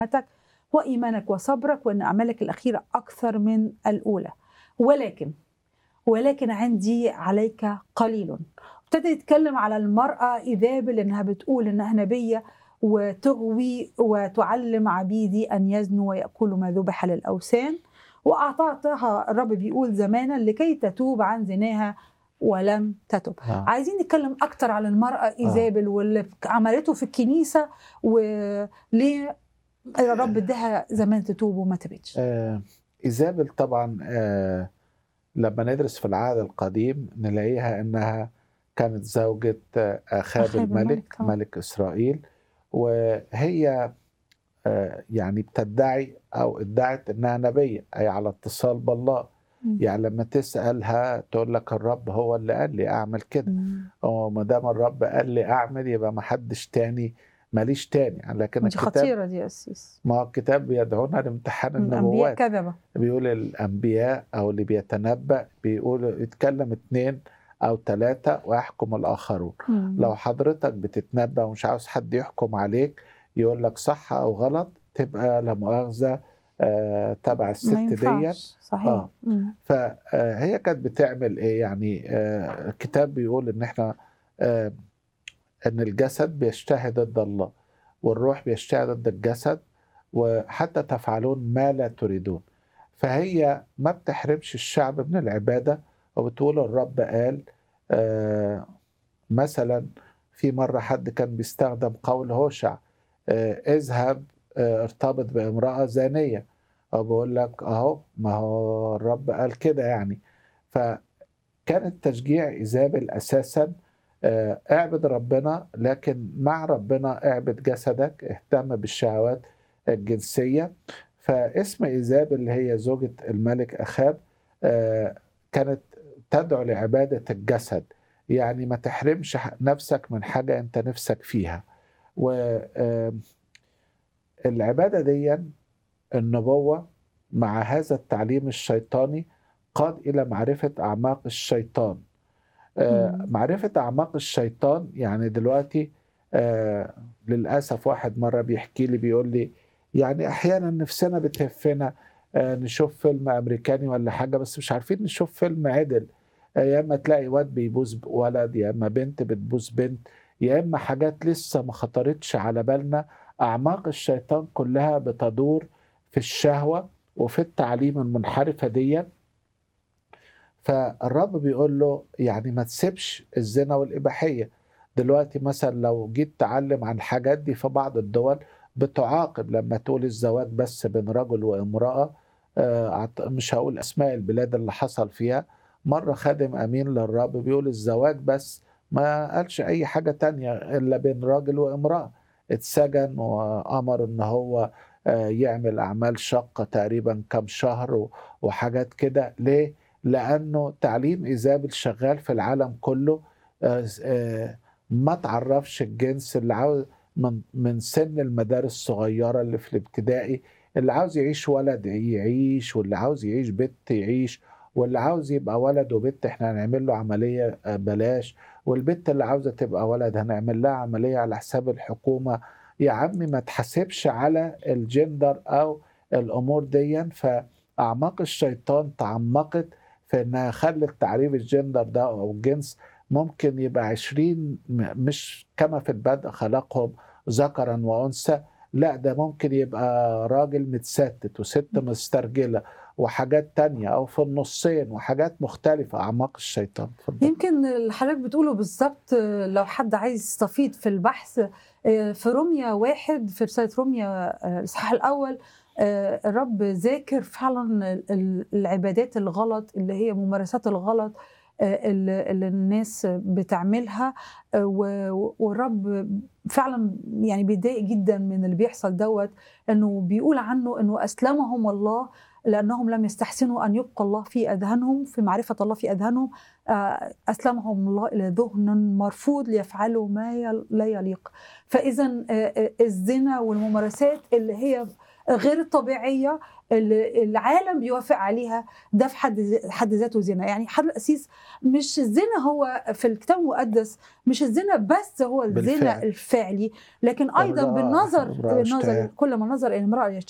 نعمتك وإيمانك وصبرك وأن أعمالك الأخيرة أكثر من الأولى. ولكن عندي عليك قليل. ابتدى يتكلم على المرأة إيزابل إنها بتقول إنها نبية وتغوي وتعلم عبيدي أن يزنوا ويأكلوا ما ذبح للأوثان، وأعطتها الرب بيقول زمانا لكي تتوب عن زناها ولم تتب. عايزين نتكلم أكتر على المرأة إيزابل واللي عملته في الكنيسة وليه الرب اداها زمان تتوب وما تبتش. إيزابل طبعا لما ندرس في العهد القديم نلاقيها انها كانت زوجة آخاب الملك ملك إسرائيل، وهي يعني بتدعي او ادعت انها نبية، اي على اتصال بالله. يعني لما تسألها تقول لك الرب هو اللي قال لي اعمل كده، وما دام الرب قال لي اعمل يبقى ما حدش تاني، ماليش تاني. لكن دي خطيرة دي يا أسيس. ما هو الكتاب بيدعونا لامتحان النبوات. الأنبياء كذبة. بيقول الأنبياء أو اللي بيتنبأ بيقول يتكلم 2 أو 3 ويحكم الآخرون. لو حضرتك بتتنبأ ومش عاوز حد يحكم عليك يقول لك صح أو غلط، تبقى لا مؤاخذة تبع الست دي. صحيح. فهي كانت بتعمل إيه؟ يعني الكتاب بيقول إن إحنا إن الجسد بيشتهي ضد الله والروح بيشتهي ضد الجسد، وحتى تفعلون ما لا تريدون. فهي ما بتحرمش الشعب من العبادة، وبتقول الرب قال. مثلا في مرة حد كان بيستخدم قول هوشع اذهب ارتبط بامرأة زانية، أو بقول لك أهو ما هو الرب قال كده يعني. فكان التشجيع إيزابل أساسا اعبد ربنا، لكن مع ربنا اعبد جسدك، اهتم بالشهوات الجنسية. فاسم إيزابل اللي هي زوجة الملك أخاب كانت تدعو لعبادة الجسد، يعني ما تحرمش نفسك من حاجة أنت نفسك فيها. والعبادة دي النبوة مع هذا التعليم الشيطاني قاد إلى معرفة أعماق الشيطان. معرفة أعماق الشيطان يعني دلوقتي للأسف واحد مرة بيحكي لي بيقول لي يعني أحيانا نفسنا بتهفنا نشوف فيلم أمريكاني ولا حاجة، بس مش عارفين نشوف فيلم عدل. يا إما تلاقي واد بيبوس ولد، يا إما بنت بتبوس بنت، يا إما حاجات لسه ما خطرتش على بالنا. أعماق الشيطان كلها بتدور في الشهوة وفي التعليم المنحرفة دي. فالرب بيقول له يعني ما تسيبش الزنا والإباحية. دلوقتي مثلا لو جيت تعلم عن الحاجات دي في بعض الدول بتعاقب لما تقول الزواج بس بين رجل وامرأة. مش هقول أسماء البلاد اللي حصل فيها. مرة خادم أمين للرب بيقول الزواج بس، ما قالش أي حاجة تانية إلا بين راجل وامرأة. اتسجن وأمر إن هو يعمل أعمال شاقة تقريبا كم شهر وحاجات كده. ليه؟ لأنه تعليم إيزابل شغال في العالم كله. ما تعرفش الجنس اللي عاوز من سن المدارس الصغيرة اللي في الابتدائي، اللي عاوز يعيش ولد يعيش، واللي عاوز يعيش بنت يعيش، واللي عاوز يبقى ولد وبنت احنا هنعمل له عملية بلاش، والبنت اللي عاوزة تبقى ولد هنعمل لها عملية على حساب الحكومة. يا عمي ما تحسبش على الجندر أو الأمور دي. فأعماق الشيطان تعمقت في انها خلت تعريف الجندر ده او الجنس ممكن يبقى 20، مش كما في البدء خلقهم ذكرا وانثى، لا ده ممكن يبقى راجل متستت وست مسترجلة وحاجات تانية، او في النصين وحاجات مختلفة. اعماق الشيطان. يمكن اللي حضرتك بتقوله بالظبط. لو حد عايز يستفيد في البحث في روميا 1 في رسالة روميا الإصحاح الأول الرب ذاكر فعلا العبادات الغلط اللي هي ممارسات الغلط اللي الناس بتعملها. والرب فعلا يعني بيضايق جدا من اللي بيحصل دوت، انه بيقول عنه انه اسلمهم الله لانهم لم يستحسنوا ان يبقى الله في اذهانهم، في معرفه الله في اذهانهم. اسلمهم الله الى ذهن مرفوض ليفعلوا ما لا يليق. فاذا الزنا والممارسات اللي هي غير الطبيعيه اللي العالم بيوافق عليها، ده في حد ذاته زنا. يعني حضرة القسيس، مش الزنا هو في الكتاب المقدس، مش الزنا بس هو الزنا بالفعل. الفعلي، لكن ايضا امرأة بالنظر، اشتهى. كل ما نظر الى امراه